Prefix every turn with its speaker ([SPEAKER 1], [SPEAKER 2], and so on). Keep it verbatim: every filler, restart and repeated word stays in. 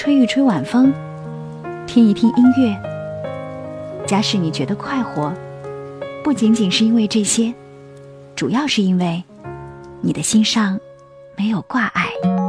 [SPEAKER 1] 吹一吹晚风，听一听音乐。假使你觉得快活，不仅仅是因为这些，主要是因为你的心上没有挂碍。